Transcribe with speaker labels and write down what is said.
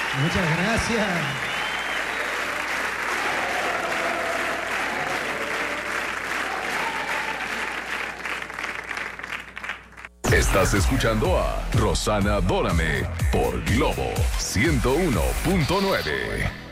Speaker 1: Muchas gracias.
Speaker 2: Estás escuchando a Rosana Dórame por Globo 101.9.